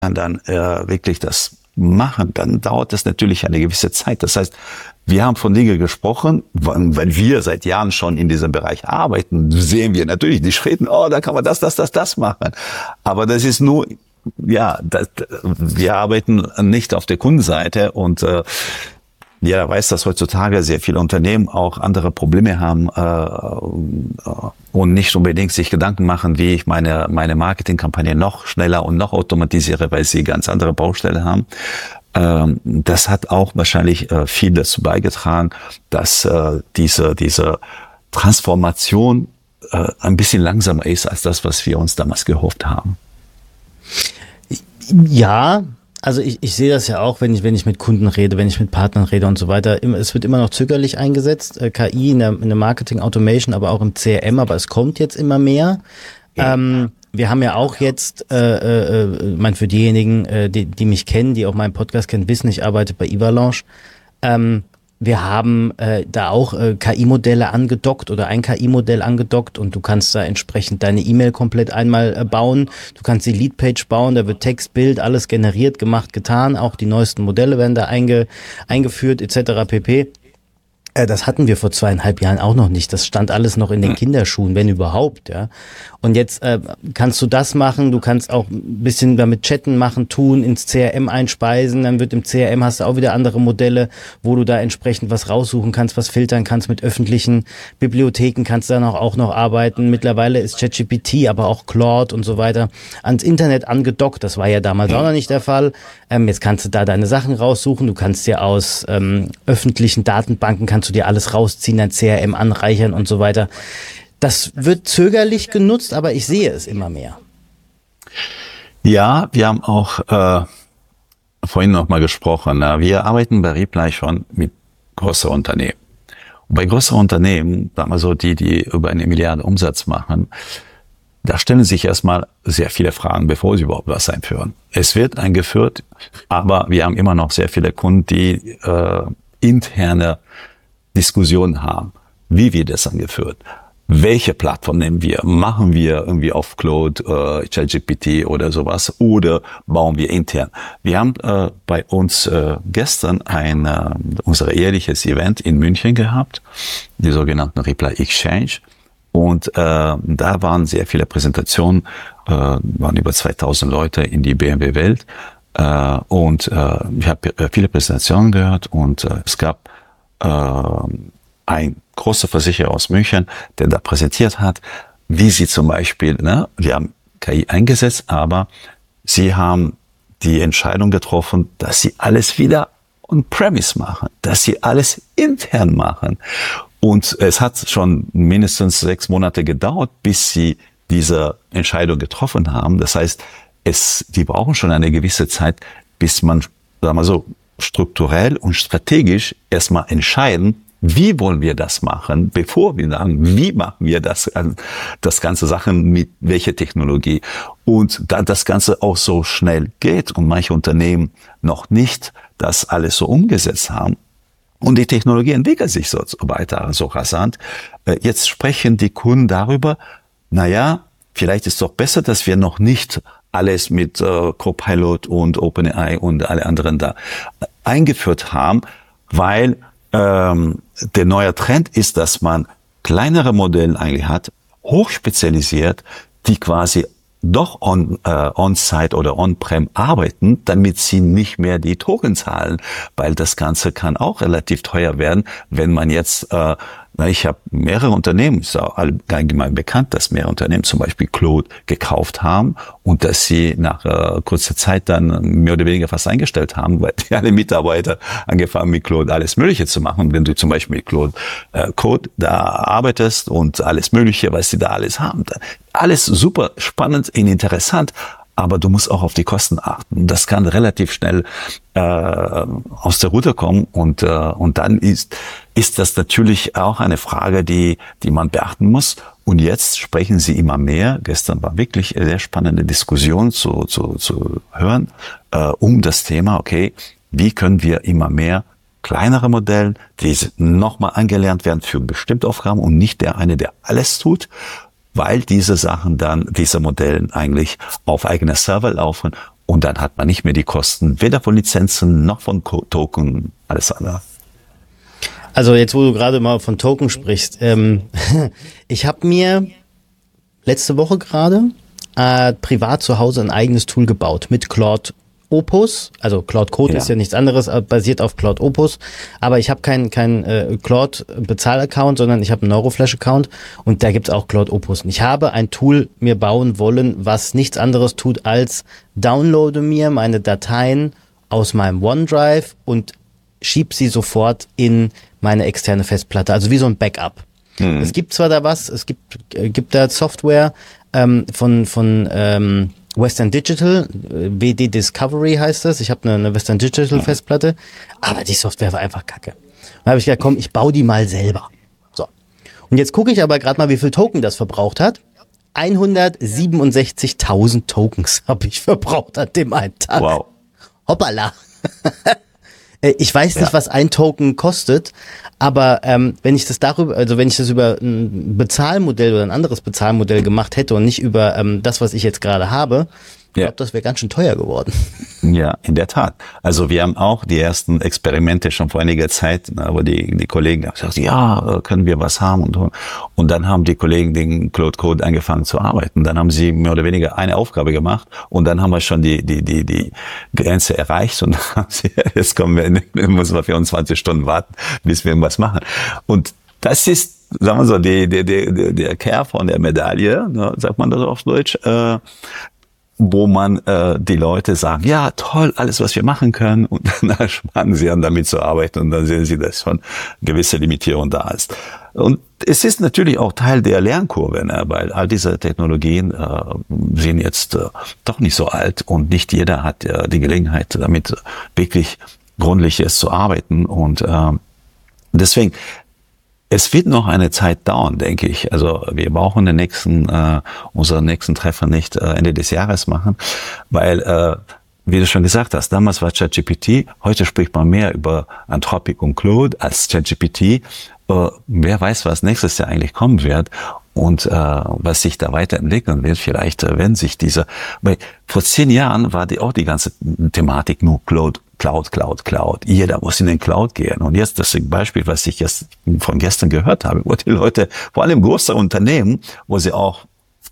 dann wirklich das machen, dann dauert das natürlich eine gewisse Zeit. Das heißt, wir haben von Dingen gesprochen, weil wir seit Jahren schon in diesem Bereich arbeiten, sehen wir natürlich die Schritte, da kann man das machen. Aber das ist nur, wir arbeiten nicht auf der Kundenseite und jeder weiß, dass heutzutage sehr viele Unternehmen auch andere Probleme haben und nicht unbedingt sich Gedanken machen, wie ich meine Marketingkampagne noch schneller und noch automatisiere, weil sie ganz andere Baustellen haben. Das hat auch wahrscheinlich viel dazu beigetragen, dass diese Transformation ein bisschen langsamer ist als das, was wir uns damals gehofft haben. Ja, also ich sehe das ja auch, wenn ich mit Kunden rede, wenn ich mit Partnern rede und so weiter. Es wird immer noch zögerlich eingesetzt, KI in der Marketing Automation, aber auch im CRM, aber es kommt jetzt immer mehr. Ja. Wir haben ja auch jetzt, für diejenigen, die mich kennen, die auch meinen Podcast kennen, wissen, ich arbeite bei Avalanche. Wir haben da auch KI-Modelle angedockt oder ein KI-Modell angedockt und du kannst da entsprechend deine E-Mail komplett einmal bauen. Du kannst die Leadpage bauen, da wird Text, Bild, alles generiert, gemacht, getan. Auch die neuesten Modelle werden da eingeführt etc. pp. Das hatten wir vor 2,5 Jahren auch noch nicht. Das stand alles noch in den Kinderschuhen, wenn überhaupt, ja. Und jetzt kannst du das machen, du kannst auch ein bisschen damit chatten machen, tun, ins CRM einspeisen, dann wird im CRM hast du auch wieder andere Modelle, wo du da entsprechend was raussuchen kannst, was filtern kannst, mit öffentlichen Bibliotheken kannst du dann auch noch arbeiten. Mittlerweile ist ChatGPT, aber auch Claude und so weiter ans Internet angedockt. Das war ja damals auch noch nicht der Fall. Jetzt kannst du da deine Sachen raussuchen, du kannst dir aus öffentlichen Datenbanken kannst du dir alles rausziehen, dein CRM anreichern und so weiter. Das wird zögerlich genutzt, aber ich sehe es immer mehr. Ja, wir haben auch vorhin noch mal gesprochen. Wir arbeiten bei Reply schon mit größeren Unternehmen. Und bei größeren Unternehmen, sagen wir so, die über 1 Milliarde Umsatz machen, da stellen sich erstmal sehr viele Fragen, bevor sie überhaupt was einführen. Es wird eingeführt, aber wir haben immer noch sehr viele Kunden, die interne Diskussionen haben. Wie wird das eingeführt? Welche Plattform nehmen wir? Machen wir irgendwie auf Claude, ChatGPT oder sowas oder bauen wir intern? Wir haben bei uns gestern unser jährliches Event in München gehabt, die sogenannten Reply Exchange. Und da waren sehr viele Präsentationen, waren über 2000 Leute in die BMW-Welt. Und ich habe viele Präsentationen gehört und es gab ein großer Versicherer aus München, der da präsentiert hat, wie sie zum Beispiel, wir haben KI eingesetzt, aber sie haben die Entscheidung getroffen, dass sie alles wieder on-premise machen, dass sie alles intern machen. Und es hat schon mindestens 6 Monate gedauert, bis sie diese Entscheidung getroffen haben. Das heißt, die brauchen schon eine gewisse Zeit, bis man, sagen wir so, strukturell und strategisch erstmal entscheiden, wie wollen wir das machen, bevor wir sagen, wie machen wir das ganze Sachen mit welcher Technologie. Und da das Ganze auch so schnell geht und manche Unternehmen noch nicht das alles so umgesetzt haben, und die Technologie entwickelt sich so weiter, so rasant. Jetzt sprechen die Kunden darüber, vielleicht ist es doch besser, dass wir noch nicht alles mit Copilot und OpenAI und alle anderen da eingeführt haben, weil der neue Trend ist, dass man kleinere Modelle eigentlich hat, hochspezialisiert, die quasi doch on-site oder on-prem arbeiten, damit sie nicht mehr die Token zahlen, weil das Ganze kann auch relativ teuer werden, wenn man jetzt, ich habe mehrere Unternehmen, ist auch allgemein bekannt, dass mehrere Unternehmen zum Beispiel Claude gekauft haben und dass sie nach kurzer Zeit dann mehr oder weniger fast eingestellt haben, weil die alle Mitarbeiter angefangen mit Claude alles Mögliche zu machen. Wenn du zum Beispiel mit Claude Code da arbeitest und alles Mögliche, was sie da alles haben, alles super spannend und interessant, aber du musst auch auf die Kosten achten. Das kann relativ schnell aus der Ruder kommen und dann ist das natürlich auch eine Frage, die man beachten muss. Und jetzt sprechen sie immer mehr. Gestern war wirklich eine sehr spannende Diskussion zu hören um das Thema, okay, wie können wir immer mehr kleinere Modelle, die nochmal angelernt werden für bestimmte Aufgaben und nicht der alles tut, weil diese Modelle eigentlich auf eigener Server laufen Und dann hat man nicht mehr die Kosten, weder von Lizenzen noch von Token, alles andere. Also jetzt, wo du gerade mal von Token sprichst, ich habe mir letzte Woche gerade privat zu Hause ein eigenes Tool gebaut mit Claude Opus, also Claude Code ist ja nichts anderes, basiert auf Claude Opus, aber ich habe kein Claude Bezahl-Account, sondern ich habe einen Neuroflash-Account und da gibt's auch Claude Opus. Und ich habe ein Tool mir bauen wollen, was nichts anderes tut als downloade mir meine Dateien aus meinem OneDrive und schieb sie sofort in meine externe Festplatte, also wie so ein Backup. Es gibt zwar da was, es gibt da Software von Western Digital, WD Discovery heißt das. Ich habe eine Western Digital Festplatte, aber die Software war einfach kacke. Dann habe ich gedacht, komm, ich baue die mal selber. So. Und jetzt gucke ich aber gerade mal, wie viel Token das verbraucht hat. 167.000 Tokens habe ich verbraucht an dem einen Tag. Wow. Hoppala. Ich weiß nicht, was ein Token kostet, aber wenn ich das über ein Bezahlmodell oder ein anderes Bezahlmodell gemacht hätte und nicht über das, was ich jetzt gerade habe, ich glaube, das wäre ganz schön teuer geworden. Ja, in der Tat. Also wir haben auch die ersten Experimente schon vor einiger Zeit, aber die Kollegen haben gesagt, ja, können wir was haben und dann haben die Kollegen den Claude Code angefangen zu arbeiten. Dann haben sie mehr oder weniger eine Aufgabe gemacht und dann haben wir schon die Grenze erreicht und dann haben sie, jetzt müssen wir 24 Stunden warten, bis wir was machen. Und das ist, sagen wir so, der Kern von der Medaille, ne, sagt man das auf Deutsch, wo man die Leute sagen, ja, toll, alles, was wir machen können, und dann ersparen sie an, damit zu arbeiten, und dann sehen sie, dass schon gewisse Limitierung da ist. Und es ist natürlich auch Teil der Lernkurve, ne, weil all diese Technologien sind jetzt doch nicht so alt und nicht jeder hat die Gelegenheit, damit wirklich gründliches zu arbeiten, und deswegen, es wird noch eine Zeit dauern, denke ich. Also wir brauchen unseren nächsten Treffer nicht Ende des Jahres machen, weil, wie du schon gesagt hast, damals war ChatGPT, heute spricht man mehr über Anthropic und Claude als ChatGPT. Wer weiß, was nächstes Jahr eigentlich kommen wird und was sich da weiterentwickeln wird. Vielleicht weil vor 10 Jahren war auch die ganze Thematik nur Cloud. Jeder muss in den Cloud gehen. Und jetzt das Beispiel, was ich jetzt von gestern gehört habe, wo die Leute, vor allem große Unternehmen, wo sie auch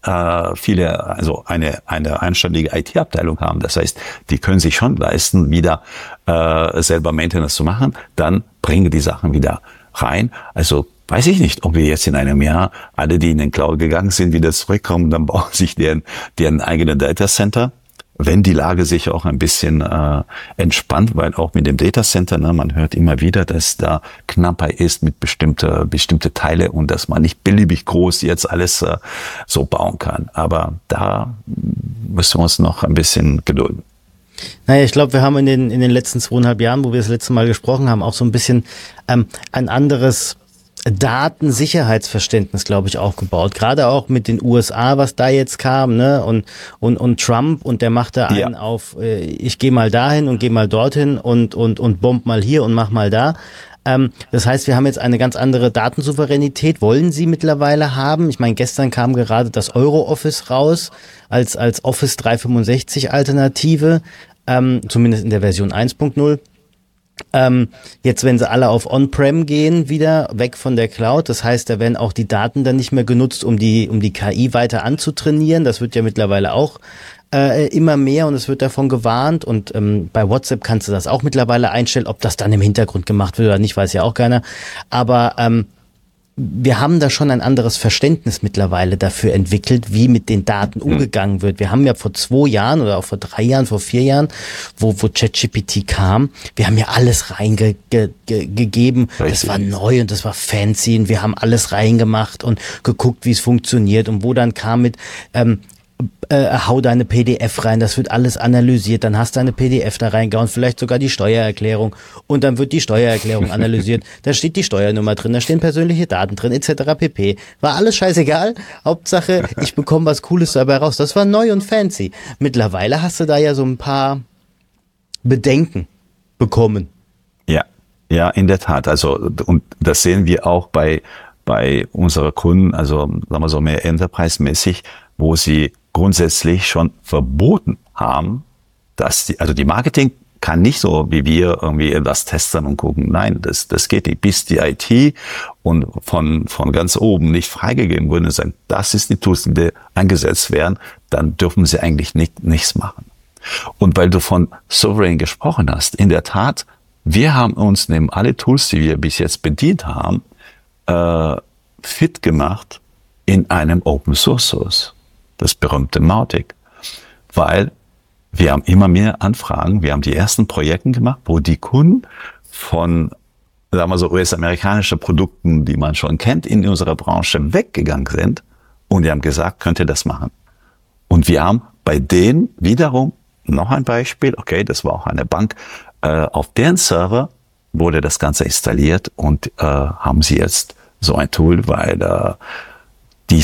also eine einständige IT-Abteilung haben. Das heißt, die können sich schon leisten, wieder selber Maintenance zu machen. Dann bringen die Sachen wieder rein. Also weiß ich nicht, ob wir jetzt in einem Jahr alle, die in den Cloud gegangen sind, wieder zurückkommen, dann bauen sich deren eigene Datacenter. Wenn die Lage sich auch ein bisschen entspannt, weil auch mit dem Datacenter, ne, man hört immer wieder, dass da Knappheit ist mit bestimmte Teile und dass man nicht beliebig groß jetzt alles so bauen kann. Aber da müssen wir uns noch ein bisschen gedulden. Naja, ich glaube, wir haben in den letzten 2,5 Jahren, wo wir das letzte Mal gesprochen haben, auch so ein bisschen ein anderes Datensicherheitsverständnis, glaube ich, aufgebaut. Gerade auch mit den USA, was da jetzt kam, ne? Und Trump, und der machte einen auf, ich gehe mal dahin und gehe mal dorthin und bomb mal hier und mach mal da. Das heißt, wir haben jetzt eine ganz andere Datensouveränität, wollen sie mittlerweile haben. Ich meine, gestern kam gerade das Euro-Office raus als Office 365 Alternative, zumindest in der Version 1.0. Jetzt, wenn sie alle auf On-Prem gehen, wieder weg von der Cloud, das heißt, da werden auch die Daten dann nicht mehr genutzt, um die KI weiter anzutrainieren. Das wird ja mittlerweile auch immer mehr, und es wird davon gewarnt, und bei WhatsApp kannst du das auch mittlerweile einstellen. Ob das dann im Hintergrund gemacht wird oder nicht, weiß ja auch keiner. Aber wir haben da schon ein anderes Verständnis mittlerweile dafür entwickelt, wie mit den Daten umgegangen wird. Wir haben ja vor 2 Jahren oder auch vor 3 Jahren, vor 4 Jahren, wo ChatGPT kam, wir haben ja alles reingegeben. Das war neu und das war fancy, und wir haben alles reingemacht und geguckt, wie es funktioniert, und wo dann kam mit hau deine PDF rein, das wird alles analysiert, dann hast du eine PDF da reingehauen, vielleicht sogar die Steuererklärung, und dann wird die Steuererklärung analysiert, da steht die Steuernummer drin, da stehen persönliche Daten drin, etc. pp. War alles scheißegal, Hauptsache, ich bekomme was Cooles dabei raus. Das war neu und fancy. Mittlerweile hast du da ja so ein paar Bedenken bekommen. Ja, in der Tat. Also, und das sehen wir auch bei unseren Kunden, also sagen wir so mehr Enterprise-mäßig, wo sie grundsätzlich schon verboten haben, also die Marketing kann nicht so wie wir irgendwie das testen und gucken. Nein, das geht nicht. Bis die IT und von ganz oben nicht freigegeben wurde und sagen, das ist die Tools, die eingesetzt werden, dann dürfen sie eigentlich nichts machen. Und weil du von Sovereign gesprochen hast, in der Tat, wir haben uns neben alle Tools, die wir bis jetzt bedient haben, fit gemacht in einem Open Source Source, das berühmte Mautic, weil wir haben immer mehr Anfragen, wir haben die ersten Projekte gemacht, wo die Kunden von, sagen wir so, US-amerikanische Produkten, die man schon kennt, in unserer Branche weggegangen sind und die haben gesagt, könnt ihr das machen? Und wir haben bei denen wiederum noch ein Beispiel, okay, das war auch eine Bank, auf deren Server wurde das Ganze installiert und haben sie jetzt so ein Tool, weil die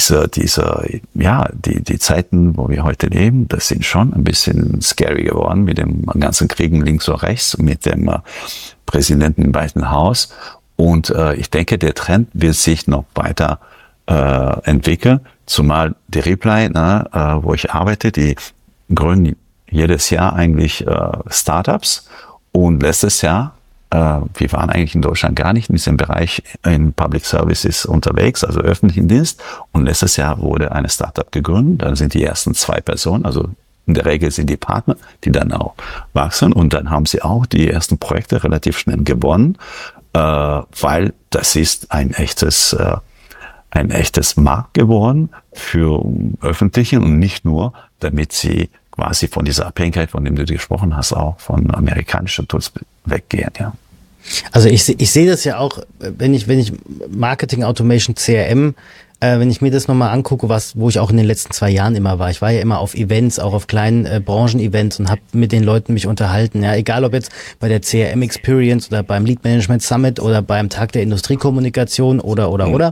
Zeiten, wo wir heute leben, das sind schon ein bisschen scary geworden mit dem ganzen Kriegen links und rechts, mit dem Präsidenten im Weißen Haus. Und ich denke, der Trend wird sich noch weiter entwickeln, zumal die Reply, wo ich arbeite, die gründen jedes Jahr eigentlich Startups und letztes Jahr wir waren eigentlich in Deutschland gar nicht in diesem Bereich in Public Services unterwegs, also öffentlichen Dienst. Und letztes Jahr wurde eine Startup gegründet. Dann sind die ersten 2 Personen, also in der Regel sind die Partner, die dann auch wachsen. Und dann haben sie auch die ersten Projekte relativ schnell gewonnen, weil das ist ein echtes Markt geworden für Öffentlichen und nicht nur, damit sie quasi von dieser Abhängigkeit, von dem du gesprochen hast, auch von amerikanischen Tools weggehen, ja. Also ich sehe das ja auch, wenn ich Marketing Automation CRM, wenn ich mir das nochmal angucke, wo ich auch in den letzten 2 Jahren immer war. Ich war ja immer auf Events, auch auf kleinen Branchen-Events und habe mit den Leuten mich unterhalten. Ja, egal ob jetzt bei der CRM Experience oder beim Lead Management Summit oder beim Tag der Industriekommunikation oder.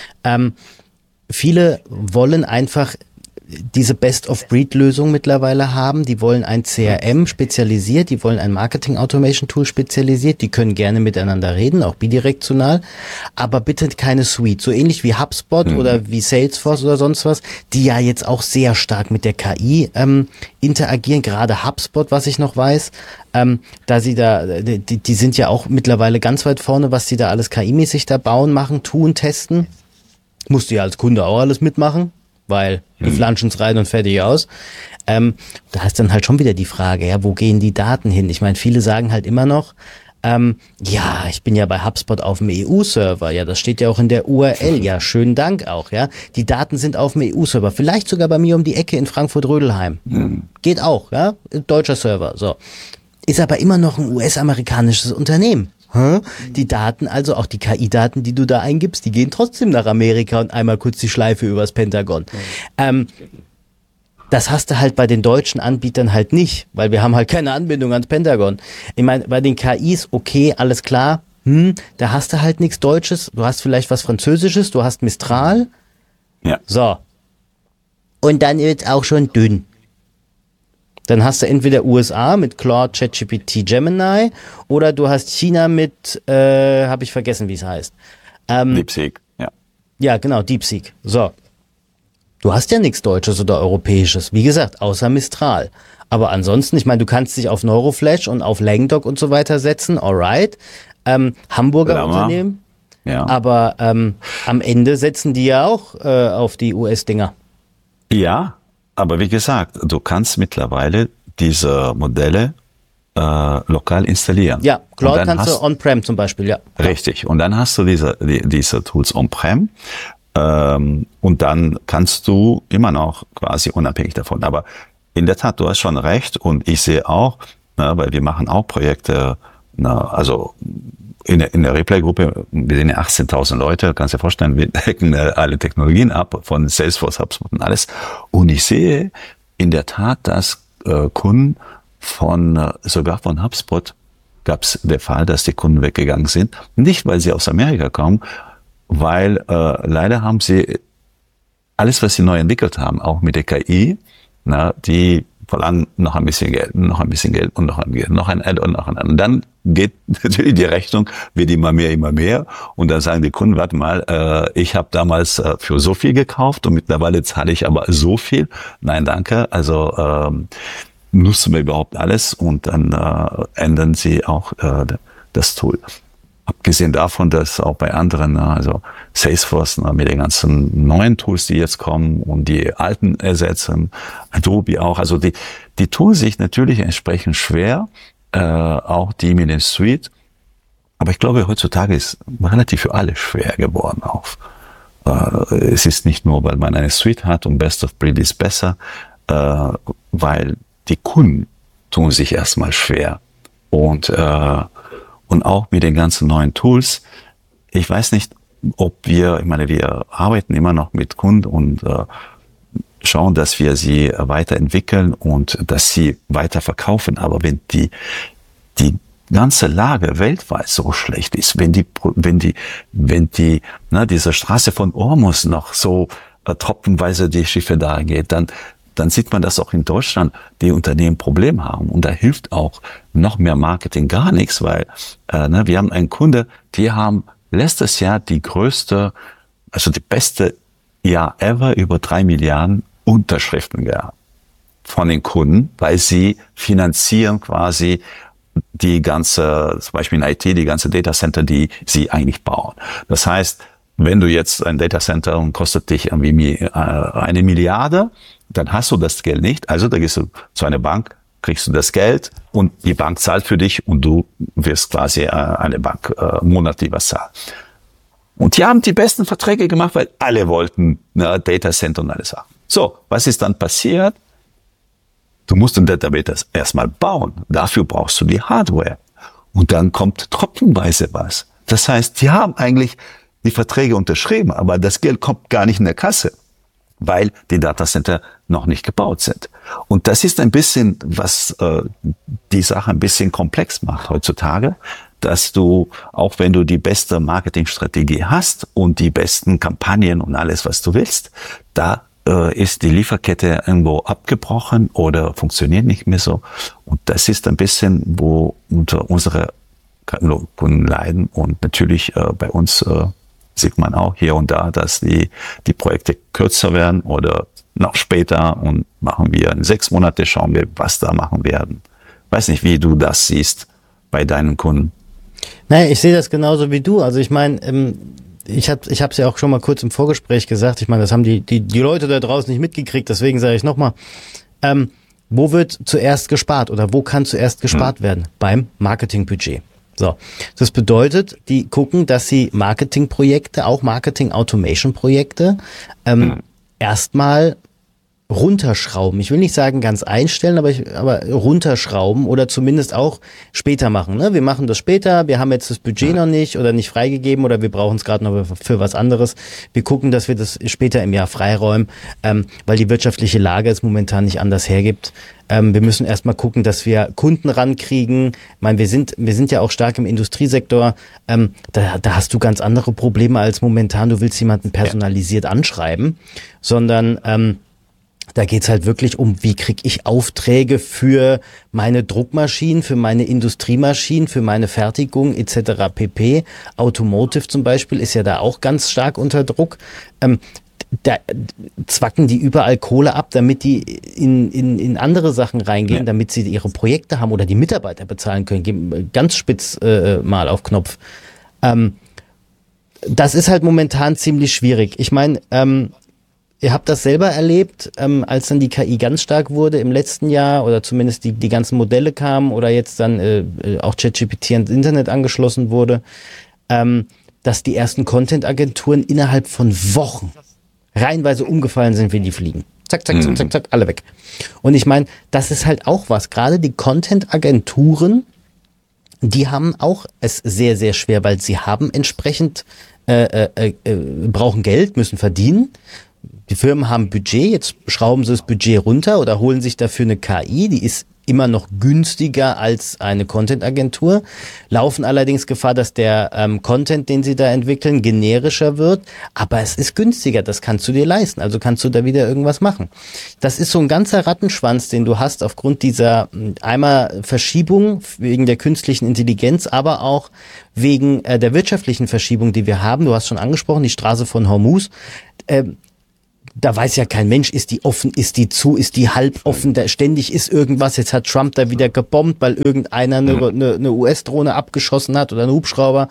Viele wollen einfach diese Best-of-Breed-Lösung mittlerweile haben. Die wollen ein CRM spezialisiert, die wollen ein Marketing-Automation-Tool spezialisiert, die können gerne miteinander reden, auch bidirektional, aber bitte keine Suite. So ähnlich wie HubSpot oder wie Salesforce oder sonst was, die ja jetzt auch sehr stark mit der KI interagieren, gerade HubSpot, was ich noch weiß, die sind ja auch mittlerweile ganz weit vorne, was die da alles KI-mäßig da bauen, machen, tun, testen. Musst du ja als Kunde auch alles mitmachen, weil die flanschen's rein und fertig aus. Da ist dann halt schon wieder die Frage, ja, wo gehen die Daten hin? Ich meine, viele sagen halt immer noch, ja, ich bin ja bei HubSpot auf dem EU-Server, ja, das steht ja auch in der URL, ja, schönen Dank auch, ja. Die Daten sind auf dem EU-Server, vielleicht sogar bei mir um die Ecke in Frankfurt-Rödelheim. Geht auch, ja, deutscher Server, so. Ist aber immer noch ein US-amerikanisches Unternehmen. Die Daten, also auch die KI-Daten, die du da eingibst, die gehen trotzdem nach Amerika und einmal kurz die Schleife übers Pentagon. Das hast du halt bei den deutschen Anbietern halt nicht, weil wir haben halt keine Anbindung ans Pentagon. Ich meine, bei den KIs, okay, alles klar, da hast du halt nichts Deutsches, du hast vielleicht was Französisches, du hast Mistral. Ja. So. Und dann wird's auch schon dünn. Dann hast du entweder USA mit Claude, ChatGPT, Gemini oder du hast China mit, habe ich vergessen, wie es heißt. DeepSeek, ja. Ja, genau, DeepSeek. So. Du hast ja nichts Deutsches oder Europäisches, wie gesagt, außer Mistral. Aber ansonsten, ich meine, du kannst dich auf Neuroflash und auf Langdoc und so weiter setzen, alright. Hamburger Lama. Unternehmen. Ja. Aber am Ende setzen die ja auch auf die US-Dinger. Ja, aber wie gesagt, du kannst mittlerweile diese Modelle lokal installieren. Ja, Claude kannst du on-prem zum Beispiel, ja. Richtig. Und dann hast du diese Tools on-prem und dann kannst du immer noch quasi unabhängig davon. Aber in der Tat, du hast schon recht und ich sehe auch, weil wir machen auch Projekte, also in der Replay-Gruppe, wir sind ja 18.000 Leute, kannst dir vorstellen, wir decken alle Technologien ab, von Salesforce, HubSpot und alles. Und ich sehe in der Tat, dass Kunden sogar von HubSpot gab es der Fall, dass die Kunden weggegangen sind. Nicht, weil sie aus Amerika kommen, weil leider haben sie alles, was sie neu entwickelt haben, auch mit der KI, die verlangen noch ein bisschen Geld und noch ein Add und noch ein Add. Und dann geht natürlich die Rechnung, wird immer mehr. Und dann sagen die Kunden, warte mal, ich habe damals für so viel gekauft und mittlerweile zahle ich aber so viel. Nein, danke. Also nutzen wir überhaupt alles und dann ändern sie auch das Tool. Abgesehen davon, dass auch bei anderen, also Salesforce mit den ganzen neuen Tools, die jetzt kommen und die alten ersetzen, Adobe auch, also die tun sich natürlich entsprechend schwer, auch die mit dem Suite. Aber ich glaube, heutzutage ist relativ für alle schwer geworden auch. Es ist nicht nur, weil man eine Suite hat und Best of Breed ist besser, weil die Kunden tun sich erstmal schwer. Und auch mit den ganzen neuen Tools. Ich weiß nicht, ob wir arbeiten immer noch mit Kunden und schauen, dass wir sie weiterentwickeln und dass sie weiter verkaufen. Aber wenn die ganze Lage weltweit so schlecht ist, wenn diese Straße von Hormuz noch so tropfenweise die Schiffe da geht, dann sieht man, dass auch in Deutschland die Unternehmen Probleme haben. Und da hilft auch noch mehr Marketing gar nichts, weil wir haben einen Kunde, die haben letztes Jahr die beste Jahr ever über 3 Milliarden Unterschriften gehabt von den Kunden, weil sie finanzieren quasi die ganze, zum Beispiel in IT, die ganze Datacenter, die sie eigentlich bauen. Das heißt, wenn du jetzt ein Datacenter und kostet dich irgendwie 1 Milliarde, dann hast du das Geld nicht. Also da gehst du zu einer Bank, kriegst du das Geld und die Bank zahlt für dich und du wirst quasi eine Bank monatlich was zahlen. Und die haben die besten Verträge gemacht, weil alle wollten Datacenter und alles haben. So, was ist dann passiert? Du musst ein Datacenter erstmal bauen. Dafür brauchst du die Hardware. Und dann kommt tropfenweise was. Das heißt, die haben eigentlich die Verträge unterschrieben, aber das Geld kommt gar nicht in der Kasse, weil die Datacenter noch nicht gebaut sind. Und das ist ein bisschen, was die Sache ein bisschen komplex macht heutzutage, dass du, auch wenn du die beste Marketingstrategie hast und die besten Kampagnen und alles, was du willst, da ist die Lieferkette irgendwo abgebrochen oder funktioniert nicht mehr so. Und das ist ein bisschen, wo unsere Kunden leiden. Und natürlich bei uns sieht man auch hier und da, dass die Projekte kürzer werden oder noch später und machen wir in 6 Monate, schauen wir, was da machen werden. Weiß nicht, wie du das siehst bei deinen Kunden. Naja, ich sehe das genauso wie du. Also ich meine, ich habe es ja auch schon mal kurz im Vorgespräch gesagt. Ich meine, das haben die Leute da draußen nicht mitgekriegt. Deswegen sage ich nochmal, wo wird zuerst gespart oder wo kann zuerst gespart werden? Beim Marketingbudget. So, das bedeutet, die gucken, dass sie Marketingprojekte, auch Marketing-Automation-Projekte, erstmal runterschrauben. Ich will nicht sagen ganz einstellen, aber runterschrauben oder zumindest auch später machen. Ne? Wir machen das später, wir haben jetzt das Budget noch nicht oder nicht freigegeben oder wir brauchen es gerade noch für was anderes. Wir gucken, dass wir das später im Jahr freiräumen, weil die wirtschaftliche Lage es momentan nicht anders hergibt. Wir müssen erstmal gucken, dass wir Kunden rankriegen. Ich meine, wir sind ja auch stark im Industriesektor. Da hast du ganz andere Probleme als momentan. Du willst jemanden personalisiert anschreiben, sondern da geht's halt wirklich um, wie kriege ich Aufträge für meine Druckmaschinen, für meine Industriemaschinen, für meine Fertigung etc. pp. Automotive zum Beispiel ist ja da auch ganz stark unter Druck. Da zwacken die überall Kohle ab, damit die in andere Sachen reingehen, damit sie ihre Projekte haben oder die Mitarbeiter bezahlen können. Geben ganz spitz mal auf Knopf. Das ist halt momentan ziemlich schwierig. Ich meine, ihr habt das selber erlebt, als dann die KI ganz stark wurde im letzten Jahr oder zumindest die ganzen Modelle kamen oder jetzt dann auch ChatGPT ans Internet angeschlossen wurde, dass die ersten Content-Agenturen innerhalb von Wochen reihenweise umgefallen sind wie die Fliegen. Zack, zack, zack, zack, zack, alle weg. Und ich meine, das ist halt auch was. Gerade die Content-Agenturen, die haben auch es sehr, sehr schwer, weil sie haben entsprechend, brauchen Geld, müssen verdienen. Die Firmen haben Budget, jetzt schrauben sie das Budget runter oder holen sich dafür eine KI, die ist immer noch günstiger als eine Content-Agentur, laufen allerdings Gefahr, dass der Content, den sie da entwickeln, generischer wird, aber es ist günstiger, das kannst du dir leisten, also kannst du da wieder irgendwas machen. Das ist so ein ganzer Rattenschwanz, den du hast aufgrund dieser einmal Verschiebung wegen der künstlichen Intelligenz, aber auch wegen der wirtschaftlichen Verschiebung, die wir haben. Du hast schon angesprochen, die Straße von Hormuz. da weiß ja kein Mensch, ist die offen, ist die zu, ist die halb offen, da ständig ist irgendwas, jetzt hat Trump da wieder gebombt, weil irgendeiner eine US-Drohne abgeschossen hat oder einen Hubschrauber.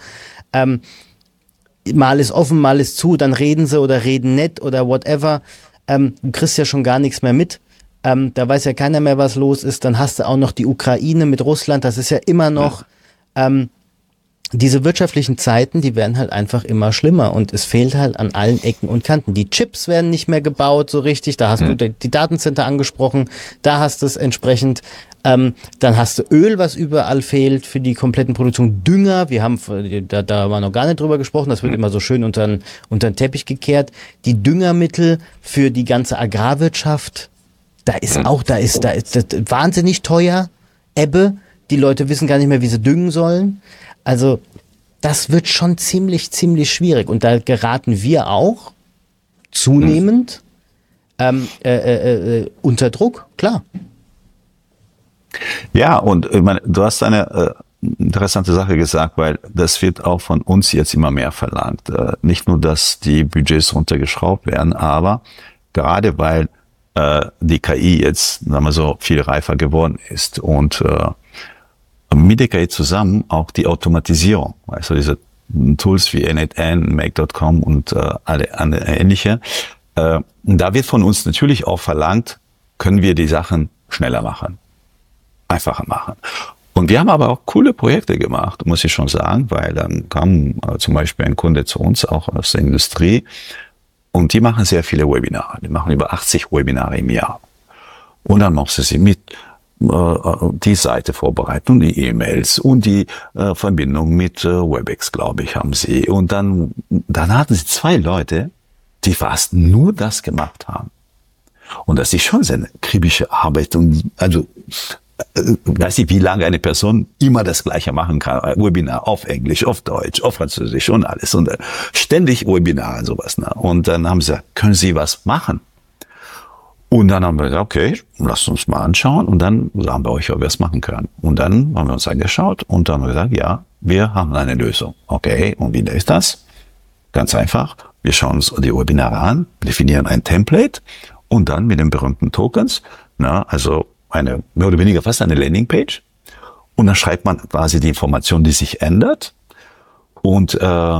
Mal ist offen, mal ist zu, dann reden sie oder reden nicht oder whatever. Du kriegst ja schon gar nichts mehr mit. Da weiß ja keiner mehr, was los ist. Dann hast du auch noch die Ukraine mit Russland, das ist ja immer noch... diese wirtschaftlichen Zeiten, die werden halt einfach immer schlimmer und es fehlt halt an allen Ecken und Kanten. Die Chips werden nicht mehr gebaut so richtig, da hast du die Datencenter angesprochen, da hast du es entsprechend, dann hast du Öl, was überall fehlt für die kompletten Produktion, Dünger, da haben wir noch gar nicht drüber gesprochen, das wird immer so schön unter den Teppich gekehrt, die Düngermittel für die ganze Agrarwirtschaft, da ist das wahnsinnig teuer, Ebbe, die Leute wissen gar nicht mehr, wie sie düngen sollen. Also das wird schon ziemlich schwierig und da geraten wir auch zunehmend unter Druck, klar. Ja, und ich meine, du hast eine interessante Sache gesagt, weil das wird auch von uns jetzt immer mehr verlangt. Nicht nur, dass die Budgets runtergeschraubt werden, aber gerade weil die KI jetzt, sagen wir so, viel reifer geworden ist und mit der KI zusammen auch die Automatisierung, also diese Tools wie N8N, Make.com und alle ähnliche. Da wird von uns natürlich auch verlangt, können wir die Sachen schneller machen, einfacher machen. Und wir haben aber auch coole Projekte gemacht, muss ich schon sagen, weil dann kam zum Beispiel ein Kunde zu uns, auch aus der Industrie, und die machen sehr viele Webinare. Die machen über 80 Webinare im Jahr. Und dann machen sie mit die Seite vorbereiten und die E-Mails und die Verbindung mit WebEx, glaube ich, haben sie. Und dann hatten sie 2 Leute, die fast nur das gemacht haben. Und das ist schon eine akribische Arbeit. Und also, weiß nicht, wie lange eine Person immer das Gleiche machen kann. Webinar auf Englisch, auf Deutsch, auf Französisch und alles. Und ständig Webinar und sowas. Ne? Und dann haben sie gesagt, können Sie was machen? Und dann haben wir gesagt, okay, lasst uns mal anschauen. Und dann sagen wir euch, ob wir es machen können. Und dann haben wir uns angeschaut und dann haben wir gesagt, ja, wir haben eine Lösung. Okay, und wie ist das? Ganz einfach. Wir schauen uns die Webinare an, definieren ein Template und dann mit den berühmten Tokens, also eine mehr oder weniger fast eine Landingpage. Und dann schreibt man quasi die Information, die sich ändert. Und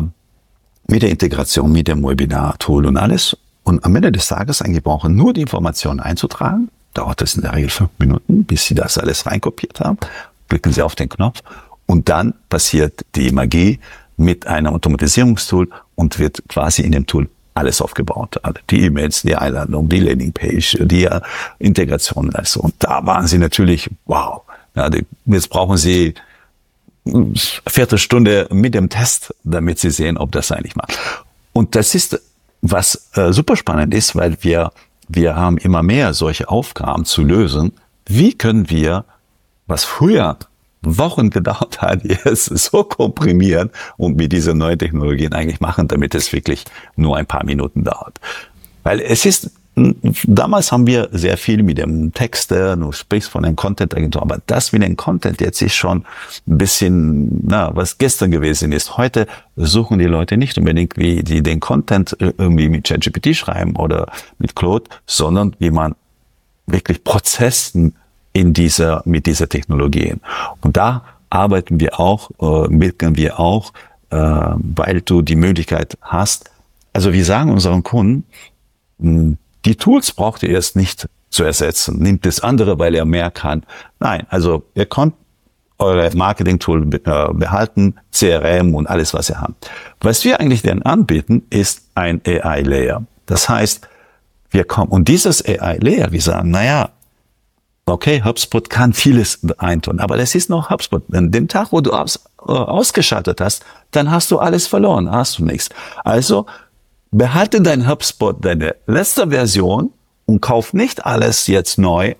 mit der Integration, mit dem Webinar-Tool und alles. Und am Ende des Tages eigentlich brauchen nur die Informationen einzutragen. Dauert es in der Regel 5 Minuten, bis Sie das alles reinkopiert haben. Klicken Sie auf den Knopf und dann passiert die Magie mit einem Automatisierungstool und wird quasi in dem Tool alles aufgebaut. Also die E-Mails, die Einladung, die Landingpage, die Integration. Also. Und da waren Sie natürlich, wow. Ja, jetzt brauchen Sie eine Viertelstunde mit dem Test, damit Sie sehen, ob das eigentlich macht. Und das ist was super spannend ist, weil wir haben immer mehr solche Aufgaben zu lösen. Wie können wir, was früher Wochen gedauert hat, jetzt so komprimieren und mit diesen neuen Technologien eigentlich machen, damit es wirklich nur ein paar Minuten dauert? Weil es ist, damals haben wir sehr viel mit dem Text, du sprichst von den Content-Agenturen, aber das mit dem Content jetzt ist schon ein bisschen, was gestern gewesen ist. Heute suchen die Leute nicht unbedingt, wie die den Content irgendwie mit ChatGPT schreiben oder mit Claude, sondern wie man wirklich Prozessen mit dieser Technologien. Und da arbeiten wir auch, wirken wir auch, weil du die Möglichkeit hast. Also wir sagen unseren Kunden, die Tools braucht ihr erst nicht zu ersetzen. Nehmt das andere, weil er mehr kann. Nein, also ihr könnt eure Marketing-Tool behalten, CRM und alles, was ihr habt. Was wir eigentlich denn anbieten, ist ein AI-Layer. Das heißt, und dieses AI-Layer, wir sagen, okay, HubSpot kann vieles eintun, aber das ist noch HubSpot. An dem Tag, wo du ausgeschaltet hast, dann hast du alles verloren, hast du nichts. Also, behalte dein HubSpot, deine letzte Version und kauf nicht alles jetzt neu,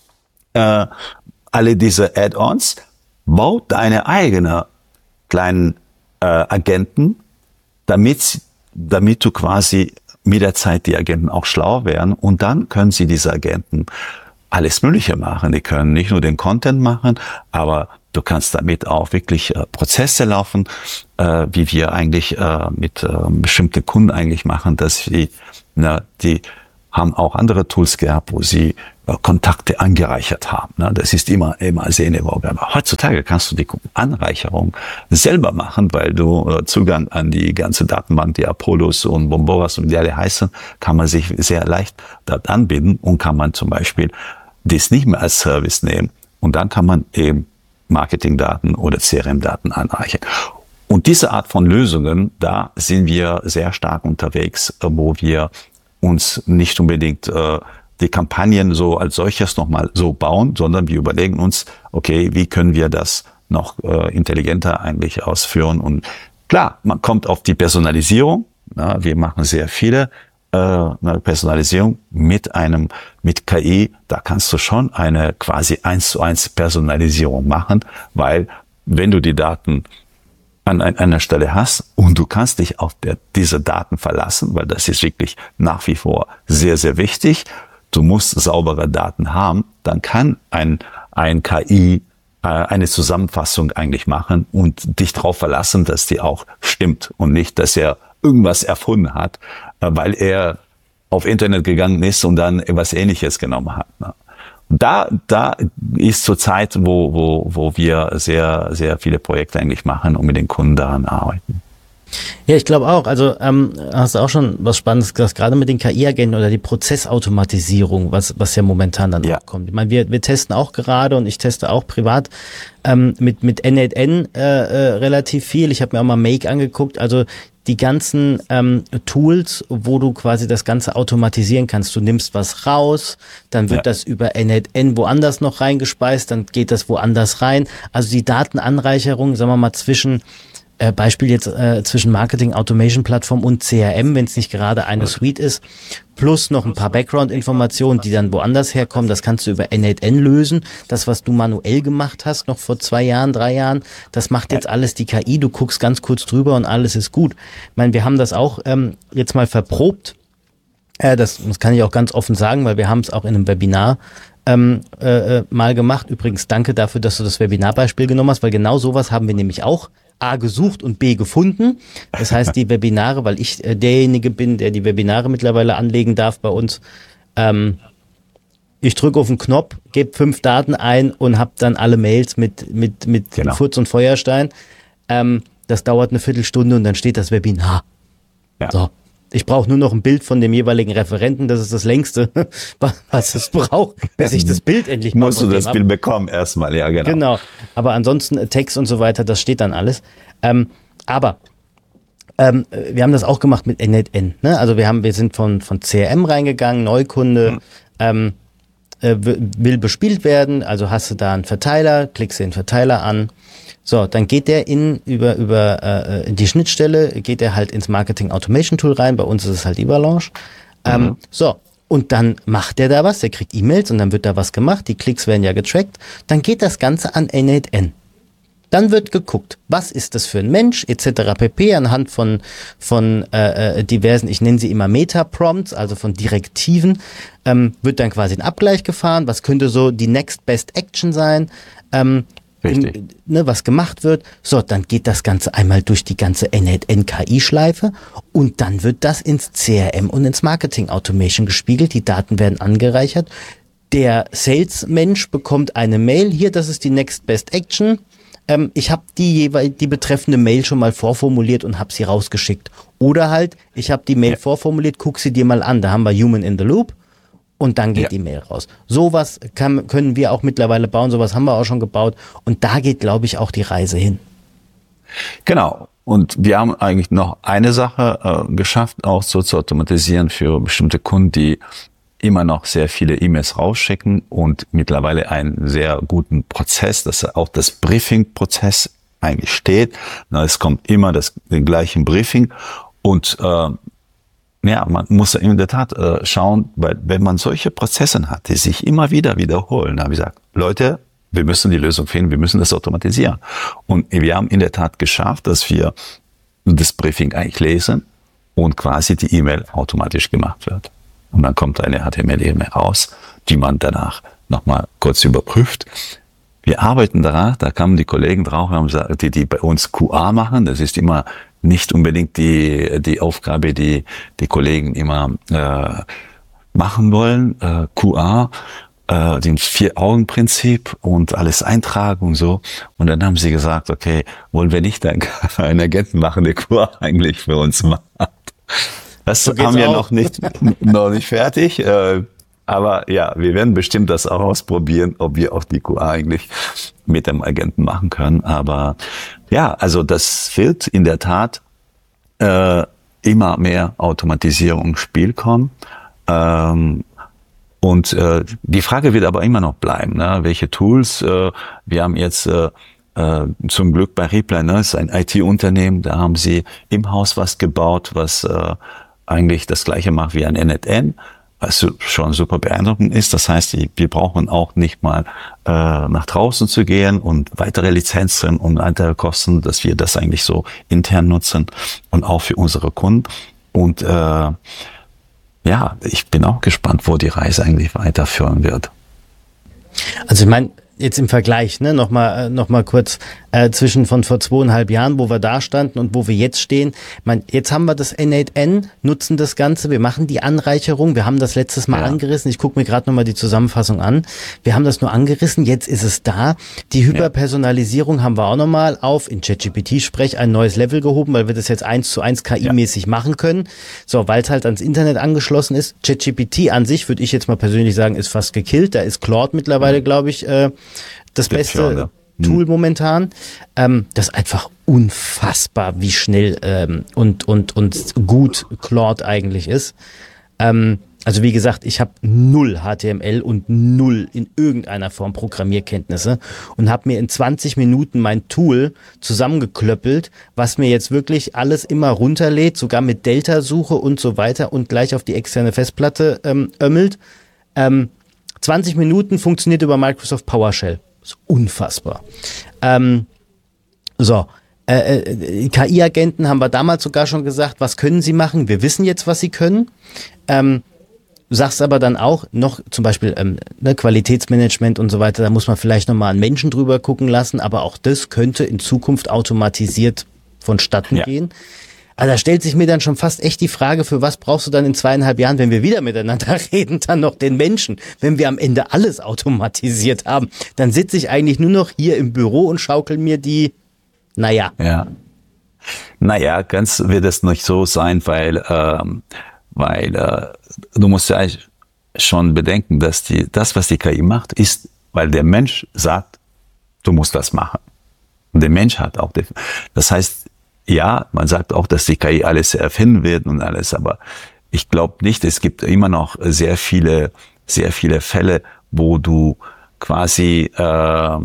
alle diese Add-ons, bau deine eigene kleinen Agenten, damit du quasi mit der Zeit die Agenten auch schlauer werden und dann können sie diese Agenten alles Mögliche machen. Die können nicht nur den Content machen, aber du kannst damit auch wirklich Prozesse laufen, wie wir eigentlich mit bestimmten Kunden eigentlich machen, dass wir die haben auch andere Tools gehabt, wo sie Kontakte angereichert haben. Ne? Das ist immer sehr innovativ. Aber heutzutage kannst du die Anreicherung selber machen, weil du Zugang an die ganze Datenbank, die Apollos und Bomboras und die alle heißen, kann man sich sehr leicht dort anbinden und kann man zum Beispiel das nicht mehr als Service nehmen. Und dann kann man eben Marketingdaten oder CRM-Daten anreichern. Und diese Art von Lösungen, da sind wir sehr stark unterwegs, wo wir uns nicht unbedingt die Kampagnen so als solches nochmal so bauen, sondern wir überlegen uns, okay, wie können wir das noch intelligenter eigentlich ausführen? Und klar, man kommt auf die Personalisierung. Ja, wir machen sehr viele Personalisierung mit KI. Da kannst du schon eine quasi 1:1 Personalisierung machen, weil wenn du die Daten an einer Stelle hast und du kannst dich auf diese Daten verlassen, weil das ist wirklich nach wie vor sehr, sehr wichtig. Du musst saubere Daten haben, dann kann ein KI eine Zusammenfassung eigentlich machen und dich darauf verlassen, dass die auch stimmt und nicht, dass er irgendwas erfunden hat, weil er auf Internet gegangen ist und dann etwas Ähnliches genommen hat. Da ist zur Zeit, wo wir sehr, sehr viele Projekte eigentlich machen und mit den Kunden daran arbeiten. Ja, ich glaube auch. Also hast du auch schon was Spannendes gesagt, gerade mit den KI-Agenten oder die Prozessautomatisierung, was ja momentan dann auch kommt. Ich meine, wir testen auch gerade und ich teste auch privat mit N8N relativ viel. Ich habe mir auch mal Make angeguckt. Also die ganzen Tools, wo du quasi das Ganze automatisieren kannst. Du nimmst was raus, dann wird das über N8N woanders noch reingespeist, dann geht das woanders rein. Also die Datenanreicherung, sagen wir mal, zwischen Beispiel jetzt zwischen Marketing-Automation-Plattform und CRM, wenn es nicht gerade eine Suite ist, plus noch ein paar Background-Informationen, die dann woanders herkommen, das kannst du über N8N lösen. Das, was du manuell gemacht hast, noch vor 2 Jahren, 3 Jahren, das macht jetzt alles die KI. Du guckst ganz kurz drüber und alles ist gut. Ich meine, wir haben das auch jetzt mal verprobt. Das kann ich auch ganz offen sagen, weil wir haben es auch in einem Webinar mal gemacht. Übrigens, danke dafür, dass du das Webinarbeispiel genommen hast, weil genau sowas haben wir nämlich auch A gesucht und B gefunden. Das heißt, die Webinare, weil ich derjenige bin, der die Webinare mittlerweile anlegen darf bei uns, ich drücke auf den Knopf, gebe 5 Daten ein und habe dann alle Mails mit genau. Furz und Feuerstein. Das dauert eine Viertelstunde und dann steht das Webinar. Ja. So. Ich brauche nur noch ein Bild von dem jeweiligen Referenten. Das ist das längste, was es braucht, bis ich das Bild endlich musst du das Bild bekommen erstmal, ja genau. Genau, aber ansonsten Text und so weiter, das steht dann alles. Aber wir haben das auch gemacht mit N8N. Ne? Also wir sind von CRM reingegangen, Neukunde will bespielt werden. Also hast du da einen Verteiler, klickst den Verteiler an. So, dann geht der über die Schnittstelle, geht er halt ins Marketing Automation Tool rein. Bei uns ist es halt Evalanche. So, und dann macht der da was, der kriegt E-Mails und dann wird da was gemacht. Die Klicks werden ja getrackt. Dann geht das Ganze an N8N. Dann wird geguckt, was ist das für ein Mensch, etc. pp. Anhand von diversen, ich nenne sie immer Meta-Prompts, also von Direktiven, wird dann quasi ein Abgleich gefahren. Was könnte so die Next Best Action sein? Was gemacht wird. So, dann geht das Ganze einmal durch die ganze N8N-KI-Schleife und dann wird das ins CRM und ins Marketing Automation gespiegelt. Die Daten werden angereichert. Der Sales-Mensch bekommt eine Mail. Hier, das ist die Next Best Action. Ich habe die betreffende Mail schon mal vorformuliert und habe sie rausgeschickt. Oder halt, ich habe die Mail vorformuliert, guck sie dir mal an. Da haben wir Human in the Loop. Und dann geht die Mail raus. Sowas können wir auch mittlerweile bauen, sowas haben wir auch schon gebaut. Und da geht, glaube ich, auch die Reise hin. Genau. Und wir haben eigentlich noch eine Sache geschafft, auch so zu automatisieren für bestimmte Kunden, die immer noch sehr viele E-Mails rausschicken und mittlerweile einen sehr guten Prozess, dass auch das Briefing-Prozess eigentlich steht. Es kommt immer den gleichen Briefing und man muss in der Tat schauen, weil wenn man solche Prozesse hat, die sich immer wieder wiederholen, dann habe ich gesagt, Leute, wir müssen die Lösung finden, wir müssen das automatisieren. Und wir haben in der Tat geschafft, dass wir das Briefing eigentlich lesen und quasi die E-Mail automatisch gemacht wird. Und dann kommt eine HTML-E-Mail raus, die man danach nochmal kurz überprüft. Wir arbeiten daran, da kamen die Kollegen drauf, die bei uns QA machen, das ist immer nicht unbedingt die Aufgabe, die Kollegen immer machen wollen, QA, dem 4-Augen-Prinzip und alles eintragen und so. Und dann haben sie gesagt, okay, wollen wir nicht einen Agenten machen, der QA eigentlich für uns macht. Das so haben wir noch nicht fertig. Aber ja, wir werden bestimmt das auch ausprobieren, ob wir auch die QA eigentlich mit dem Agenten machen können. Aber ja, also das wird in der Tat immer mehr Automatisierung ins Spiel kommen. Und die Frage wird aber immer noch bleiben, ne? Welche Tools? Wir haben jetzt zum Glück bei Reply, ne, ist ein IT-Unternehmen, da haben sie im Haus was gebaut, was eigentlich das gleiche macht wie ein NetN, was schon super beeindruckend ist. Das heißt, wir brauchen auch nicht mal nach draußen zu gehen und weitere Lizenzen und weitere Kosten, dass wir das eigentlich so intern nutzen und auch für unsere Kunden. Und ja, ich bin auch gespannt, wo die Reise eigentlich weiterführen wird. Also ich meine, jetzt im Vergleich, ne, noch mal kurz zwischen von vor 2,5 Jahren, wo wir da standen und wo wir jetzt stehen. Ich meine, jetzt haben wir das N8N, nutzen das Ganze, wir machen die Anreicherung, wir haben das letztes Mal angerissen, ich gucke mir gerade nochmal die Zusammenfassung an. Wir haben das nur angerissen, jetzt ist es da. Die Hyperpersonalisierung haben wir auch nochmal auf, in ChatGPT-Sprech, ein neues Level gehoben, weil wir das jetzt 1:1 KI-mäßig machen können. So, weil es halt ans Internet angeschlossen ist. ChatGPT an sich, würde ich jetzt mal persönlich sagen, ist fast gekillt. Da ist Claude mittlerweile, glaube ich, das beste Tool momentan. Das ist einfach unfassbar, wie schnell und gut Claude eigentlich ist. Also wie gesagt, ich habe 0 HTML und 0 in irgendeiner Form Programmierkenntnisse und habe mir in 20 Minuten mein Tool zusammengeklöppelt, was mir jetzt wirklich alles immer runterlädt, sogar mit Delta-Suche und so weiter und gleich auf die externe Festplatte ömmelt. 20 Minuten funktioniert über Microsoft PowerShell. Das ist unfassbar. KI-Agenten haben wir damals sogar schon gesagt, was können sie machen? Wir wissen jetzt, was sie können. Du sagst aber dann auch noch zum Beispiel Qualitätsmanagement und so weiter, da muss man vielleicht nochmal einen Menschen drüber gucken lassen, aber auch das könnte in Zukunft automatisiert vonstatten gehen. Also da stellt sich mir dann schon fast echt die Frage, für was brauchst du dann in 2,5 Jahren, wenn wir wieder miteinander reden, dann noch den Menschen, wenn wir am Ende alles automatisiert haben. Dann sitze ich eigentlich nur noch hier im Büro und schaukel mir die, Naja, ganz wird es nicht so sein, weil du musst ja schon bedenken, dass das, was die KI macht, ist, weil der Mensch sagt, du musst das machen. Und der Mensch hat auch, das heißt, ja, man sagt auch, dass die KI alles erfinden wird und alles, aber ich glaube nicht, es gibt immer noch sehr viele Fälle, wo du quasi der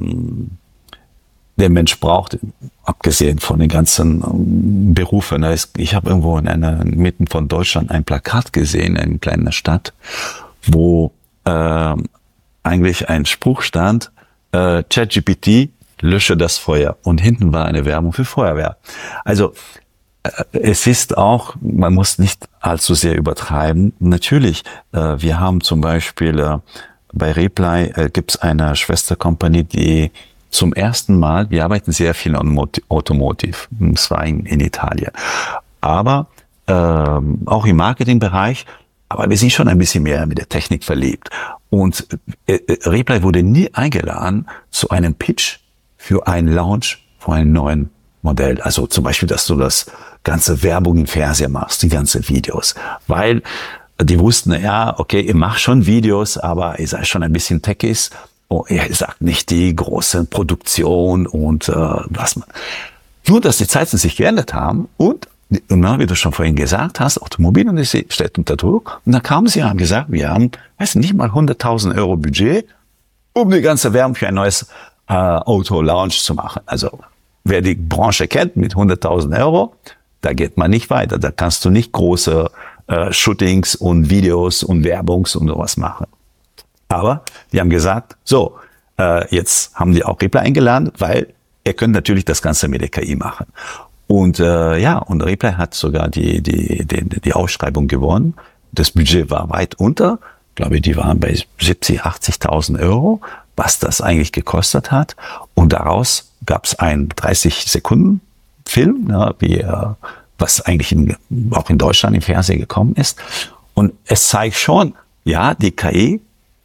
Mensch braucht, abgesehen von den ganzen Berufen. Ich habe irgendwo mitten von Deutschland ein Plakat gesehen, in einer kleinen Stadt, wo eigentlich ein Spruch stand, ChatGPT, lösche das Feuer. Und hinten war eine Werbung für Feuerwehr. Also es ist auch, man muss nicht allzu sehr übertreiben. Natürlich, wir haben zum Beispiel bei Reply gibt es eine Schwestercompany, die zum ersten Mal, wir arbeiten sehr viel an Automotive, das war in Italien, aber auch im Marketingbereich, aber wir sind schon ein bisschen mehr mit der Technik verliebt. Und Reply wurde nie eingeladen zu einem Pitch für einen Launch von einem neuen Modell. Also zum Beispiel, dass du das ganze Werbung im Fernseher machst, die ganzen Videos. Weil die wussten, ja, okay, ihr macht schon Videos, aber ihr seid schon ein bisschen Techies. Oh, ihr sagt nicht die große Produktion und was man. Nur, dass die Zeiten sich geändert haben und wie du schon vorhin gesagt hast, Automobilindustrie steht unter Druck. Und dann kamen sie und haben gesagt, wir haben, nicht mal 100.000 Euro Budget, um die ganze Werbung für ein neues Auto-Launch zu machen. Also, wer die Branche kennt mit 100.000 Euro, da geht man nicht weiter. Da kannst du nicht große Shootings und Videos und Werbungs und sowas machen. Aber die haben gesagt, so, jetzt haben die auch Reply eingeladen, weil ihr könnt natürlich das Ganze mit der KI machen. Und und Reply hat sogar die Ausschreibung gewonnen. Das Budget war weit unter. Ich glaube, die waren bei 70.000, 80.000 Euro, was das eigentlich gekostet hat. Und daraus gab es einen 30-Sekunden-Film, was eigentlich auch in Deutschland im Fernsehen gekommen ist. Und es zeigt schon, ja, die KI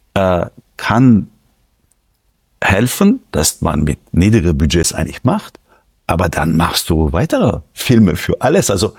kann helfen, dass man mit niedrigen Budgets eigentlich macht, aber dann machst du weitere Filme für alles. Also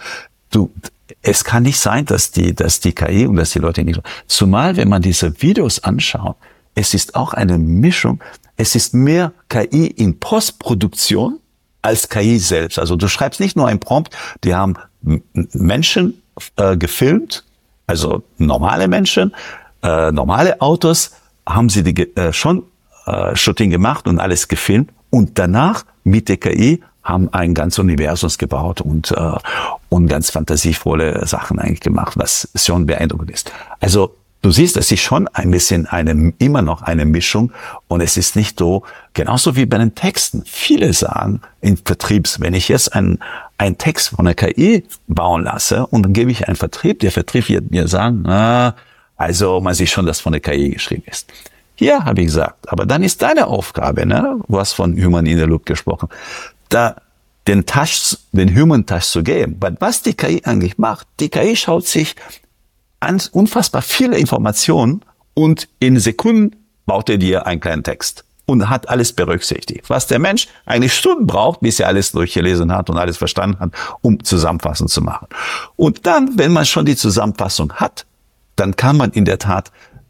es kann nicht sein, dass die KI und dass die Leute nicht, zumal wenn man diese Videos anschaut, es ist auch eine Mischung, es ist mehr KI in Postproduktion als KI selbst. Also du schreibst nicht nur ein Prompt, die haben Menschen gefilmt, also normale Menschen, normale Autos, haben sie schon Shooting gemacht und alles gefilmt und danach mit der KI haben ein ganzes Universum gebaut und ganz fantasievolle Sachen eigentlich gemacht, was schon beeindruckend ist. Also du siehst, es ist schon ein bisschen immer noch eine Mischung und es ist nicht so, genauso wie bei den Texten. Viele sagen in Vertriebs, wenn ich jetzt einen Text von der KI bauen lasse und dann gebe ich einen Vertrieb, der Vertrieb wird mir sagen, also man sieht schon, dass von der KI geschrieben ist. Hier habe ich gesagt, aber dann ist deine Aufgabe, ne? Du hast von Human in the Loop gesprochen, da den Human Touch zu geben. Weil was die KI eigentlich macht, die KI schaut sich an unfassbar viele Informationen und in Sekunden baut er dir einen kleinen Text und hat alles berücksichtigt. Was der Mensch eigentlich Stunden braucht, bis er alles durchgelesen hat und alles verstanden hat, um Zusammenfassung zu machen. Und dann, wenn man schon die Zusammenfassung hat, dann kann man in der Tat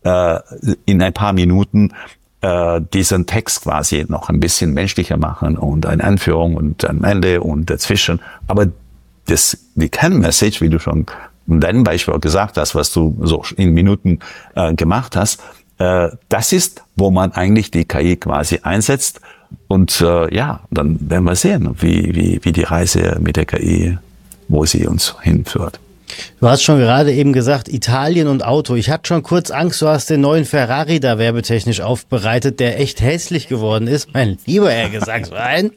in ein paar Minuten diesen Text quasi noch ein bisschen menschlicher machen und eine Anführung und am Ende und dazwischen. Aber die Kernmessage, wie du schon in deinem Beispiel auch gesagt hast, was du so in Minuten gemacht hast, das ist, wo man eigentlich die KI quasi einsetzt. Und ja, dann werden wir sehen, wie die Reise mit der KI, wo sie uns hinführt. Du hast schon gerade eben gesagt, Italien und Auto. Ich hatte schon kurz Angst, du hast den neuen Ferrari da werbetechnisch aufbereitet, der echt hässlich geworden ist. Mein lieber Herr Gesangsverein.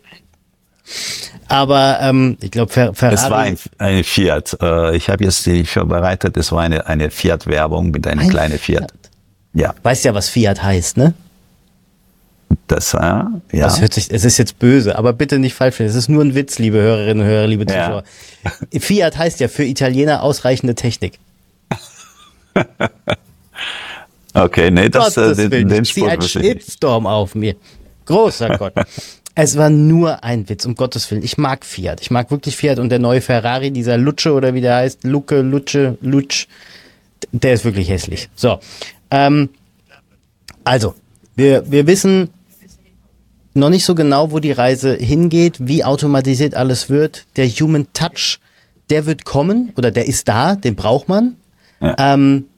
Aber ich glaube, Ferrari... Es war ein Fiat. Ich habe jetzt die vorbereitet. Es war eine Fiat-Werbung mit einem kleinen Fiat. Ja. Weißt ja, was Fiat heißt, ne? Das, ja. Das hört sich, es ist jetzt böse, aber bitte nicht falsch verstehen. Es ist nur ein Witz, liebe Hörerinnen und Hörer, liebe Zuschauer. Ja. Fiat heißt ja für Italiener ausreichende Technik. Okay, nee, den Spruch ein Shitstorm auf mir. Großer Gott. Es war nur ein Witz, um Gottes Willen. Ich mag Fiat. Ich mag wirklich Fiat und der neue Ferrari, dieser Lutsche oder wie der heißt, Lutsch, der ist wirklich hässlich. So, also, wir wissen noch nicht so genau, wo die Reise hingeht, wie automatisiert alles wird. Der Human Touch, der wird kommen oder der ist da, den braucht man. Ja.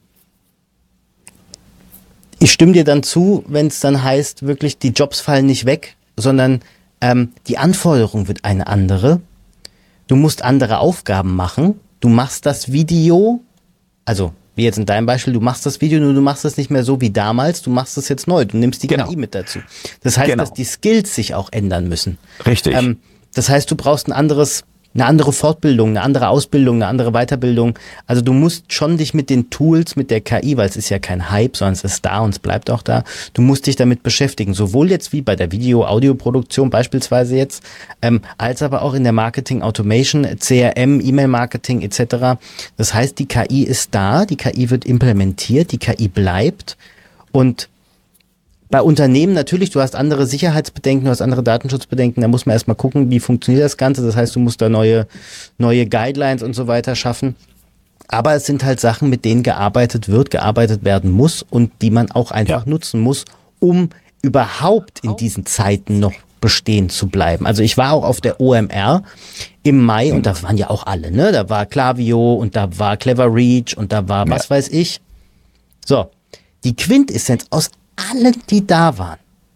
Ich stimme dir dann zu, wenn es dann heißt, wirklich die Jobs fallen nicht weg, sondern die Anforderung wird eine andere. Du musst andere Aufgaben machen. Du machst das Video, also wie jetzt in deinem Beispiel, du machst das Video, nur du machst es nicht mehr so wie damals, du machst es jetzt neu, du nimmst die KI mit dazu. Das heißt, dass die Skills sich auch ändern müssen. Richtig. Das heißt, du brauchst eine andere Fortbildung, eine andere Ausbildung, eine andere Weiterbildung. Also du musst schon dich mit den Tools, mit der KI, weil es ist ja kein Hype, sondern es ist da und es bleibt auch da, du musst dich damit beschäftigen. Sowohl jetzt wie bei der Video-Audio-Produktion beispielsweise jetzt, als aber auch in der Marketing-Automation, CRM, E-Mail-Marketing etc. Das heißt, die KI ist da, die KI wird implementiert, die KI bleibt und bei Unternehmen natürlich, du hast andere Sicherheitsbedenken, du hast andere Datenschutzbedenken, da muss man erstmal gucken, wie funktioniert das Ganze. Das heißt, du musst da neue Guidelines und so weiter schaffen. Aber es sind halt Sachen, mit denen gearbeitet werden muss und die man auch einfach nutzen muss, um überhaupt in diesen Zeiten noch bestehen zu bleiben. Also ich war auch auf der OMR im Mai und da waren ja auch alle, ne? Da war Klaviyo und da war Clever Reach und da war was weiß ich. So, die Quintessenz aus allen, die da waren.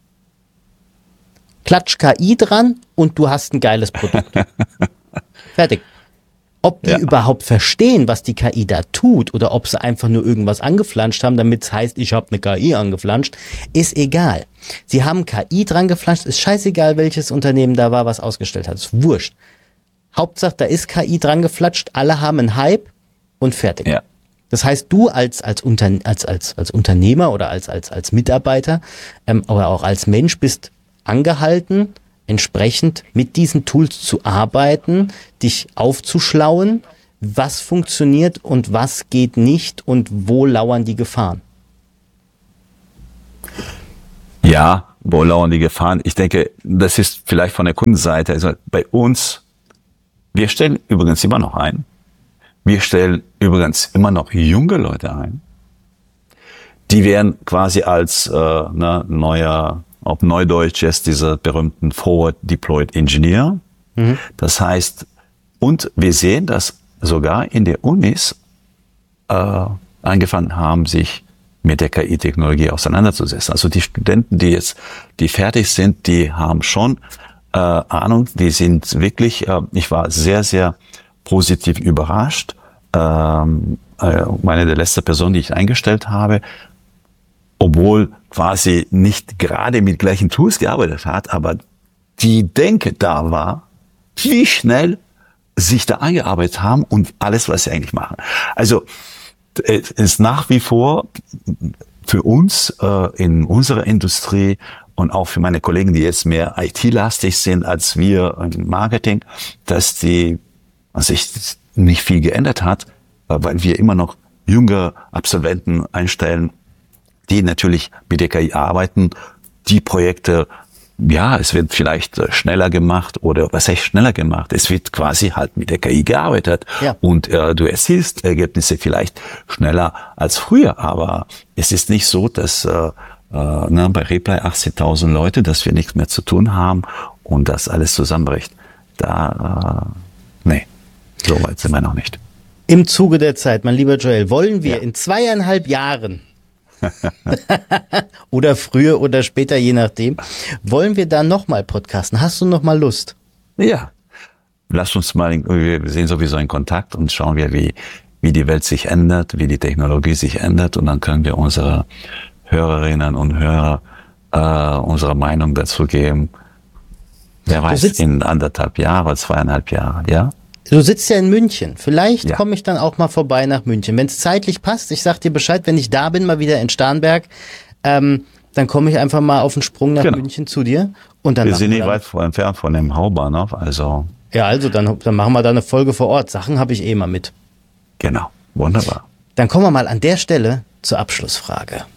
Klatsch KI dran und du hast ein geiles Produkt. Fertig. Ob die überhaupt verstehen, was die KI da tut oder ob sie einfach nur irgendwas angeflanscht haben, damit es heißt, ich habe eine KI angeflanscht, ist egal. Sie haben KI dran geflanscht, ist scheißegal, welches Unternehmen da war, was ausgestellt hat. Ist wurscht. Hauptsache, da ist KI dran geflatscht, alle haben einen Hype und fertig. Ja. Das heißt, du als Unternehmer oder als Mitarbeiter oder auch als Mensch bist angehalten, entsprechend mit diesen Tools zu arbeiten, dich aufzuschlauen, was funktioniert und was geht nicht und wo lauern die Gefahren. Ja, wo lauern die Gefahren? Ich denke, das ist vielleicht von der Kundenseite. Also bei uns, wir stellen übrigens immer noch ein. Wir stellen übrigens immer noch junge Leute ein. Die werden quasi als neuer, auf Neudeutsch jetzt diese berühmten Forward Deployed Engineer. Das heißt, und wir sehen, dass sogar in der Unis angefangen haben, sich mit der KI-Technologie auseinanderzusetzen. Also die Studenten, die fertig sind, die haben schon Ahnung, die sind wirklich, ich war sehr, sehr positiv überrascht. Meine der letzte Person, die ich eingestellt habe, obwohl quasi nicht gerade mit gleichen Tools gearbeitet hat, aber die Denke da war, wie schnell sich da eingearbeitet haben und alles, was sie eigentlich machen. Also es ist nach wie vor für uns in unserer Industrie und auch für meine Kollegen, die jetzt mehr IT-lastig sind als wir im Marketing, dass sich nicht viel geändert hat, weil wir immer noch junge Absolventen einstellen, die natürlich mit der KI arbeiten. Die Projekte, ja, es wird vielleicht schneller gemacht oder was heißt schneller gemacht? Es wird quasi halt mit der KI gearbeitet und du erzielst Ergebnisse vielleicht schneller als früher, aber es ist nicht so, dass bei Reply 80.000 Leute, dass wir nichts mehr zu tun haben und das alles zusammenbricht. Nee, so weit sind wir noch nicht. Im Zuge der Zeit, mein lieber Joel, wollen wir in 2,5 Jahren oder früher oder später, je nachdem, wollen wir da nochmal podcasten? Hast du nochmal Lust? Ja, lass uns mal, wir sind sowieso in Kontakt und schauen wir, wie die Welt sich ändert, wie die Technologie sich ändert und dann können wir unsere Hörerinnen und Hörer unsere Meinung dazu geben. Wer weiß, in 1,5 Jahren, 2,5 Jahren, ja? Du sitzt ja in München. Vielleicht komme ich dann auch mal vorbei nach München. Wenn es zeitlich passt, ich sag dir Bescheid, wenn ich da bin, mal wieder in Starnberg, dann komme ich einfach mal auf den Sprung nach München zu dir. Und dann wir sind nicht weit entfernt von dem Hauptbahnhof, also. Ja, also dann machen wir da eine Folge vor Ort. Sachen habe ich mal mit. Genau, wunderbar. Dann kommen wir mal an der Stelle zur Abschlussfrage.